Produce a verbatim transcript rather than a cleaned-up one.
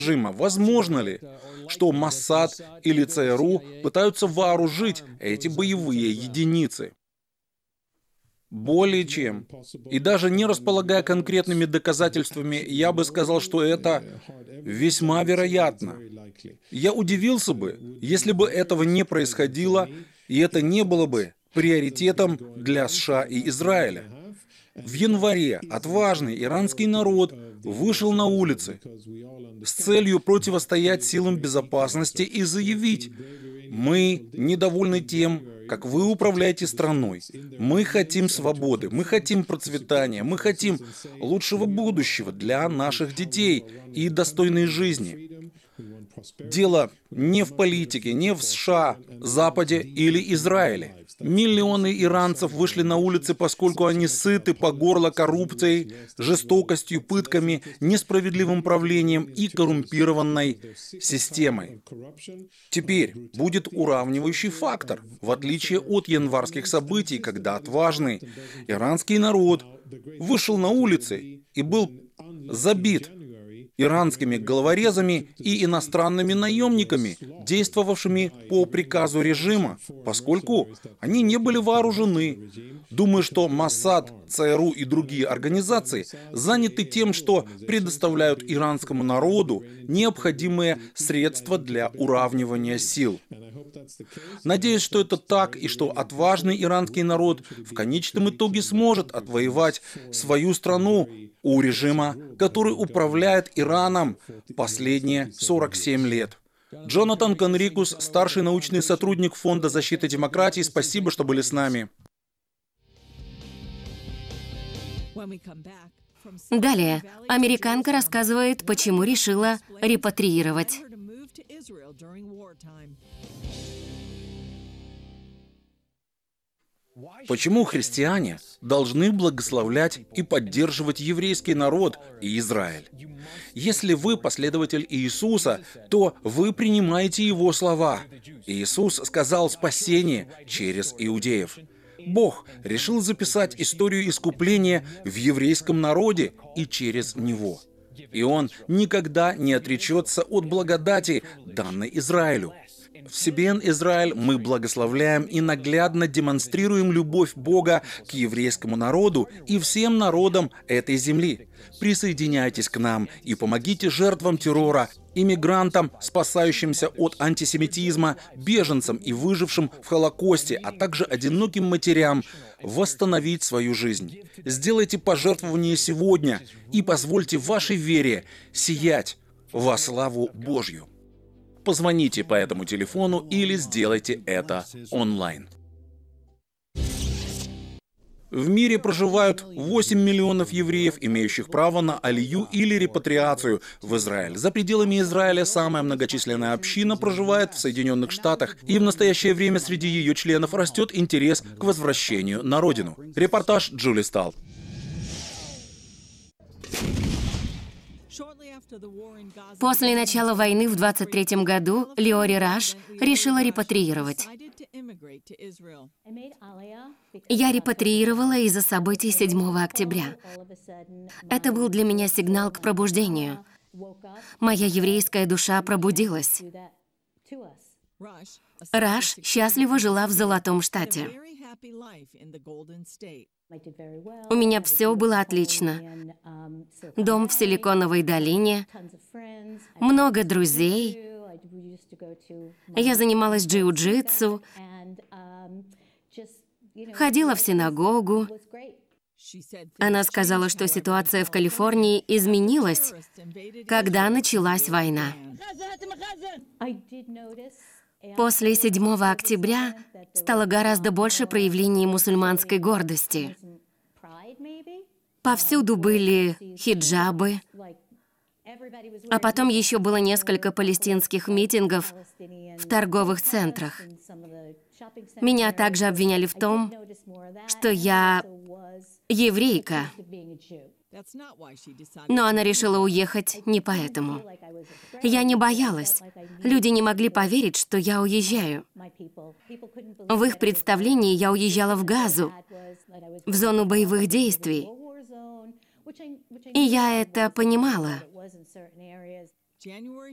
режима. Возможно ли, что Моссад или ЦРУ пытаются вооружить эти боевые единицы? Более чем. И даже не располагая конкретными доказательствами, я бы сказал, что это весьма вероятно. Я удивился бы, если бы этого не происходило, и это не было бы приоритетом для США и Израиля. В январе отважный иранский народ вышел на улицы с целью противостоять силам безопасности и заявить: мы недовольны тем, как вы управляете страной. Мы хотим свободы, мы хотим процветания, мы хотим лучшего будущего для наших детей и достойной жизни. Дело не в политике, не в США, Западе или Израиле. Миллионы иранцев вышли на улицы, поскольку они сыты по горло коррупцией, жестокостью, пытками, несправедливым правлением и коррумпированной системой. Теперь будет уравнивающий фактор, в отличие от январских событий, когда отважный иранский народ вышел на улицы и был забит иранскими головорезами и иностранными наемниками, действовавшими по приказу режима, поскольку они не были вооружены. Думаю, что Моссад, ЦРУ и другие организации заняты тем, что предоставляют иранскому народу необходимые средства для уравнивания сил. Надеюсь, что это так, и что отважный иранский народ в конечном итоге сможет отвоевать свою страну у режима, который управляет Ираном последние сорок семь лет. Джонатан Конрикус, старший научный сотрудник Фонда защиты демократии, спасибо, что были с нами. Далее, американка рассказывает, почему решила репатриировать. Почему христиане должны благословлять и поддерживать еврейский народ и Израиль? Если вы последователь Иисуса, то вы принимаете Его слова. Иисус сказал спасение через иудеев. Бог решил записать историю искупления в еврейском народе и через него. И Он никогда не отречется от благодати, данной Израилю. В си би эн Израиль мы благословляем и наглядно демонстрируем любовь Бога к еврейскому народу и всем народам этой земли. Присоединяйтесь к нам и помогите жертвам террора, иммигрантам, спасающимся от антисемитизма, беженцам и выжившим в Холокосте, а также одиноким матерям восстановить свою жизнь. Сделайте пожертвование сегодня и позвольте вашей вере сиять во славу Божью. Позвоните по этому телефону или сделайте это онлайн. В мире проживают восемь миллионов евреев, имеющих право на алию или репатриацию в Израиль. За пределами Израиля самая многочисленная община проживает в Соединенных Штатах, и в настоящее время среди ее членов растет интерес к возвращению на родину. Репортаж Джули Стал. После начала войны в двадцать третьем году Леори Раш решила репатриировать. Я репатриировала из-за событий седьмого октября. Это был для меня сигнал к пробуждению. Моя еврейская душа пробудилась. Раш счастливо жила в Золотом Штате. У меня все было отлично. Дом в Силиконовой долине, много друзей. Я занималась джиу-джитсу, ходила в синагогу. Она сказала, что ситуация в Калифорнии изменилась, когда началась война. После седьмого октября стало гораздо больше проявлений мусульманской гордости. Повсюду были хиджабы, а потом еще было несколько палестинских митингов в торговых центрах. Меня также обвиняли в том, что я еврейка. Но она решила уехать не поэтому. Я не боялась. Люди не могли поверить, что я уезжаю. В их представлении я уезжала в Газу, в зону боевых действий. И я это понимала.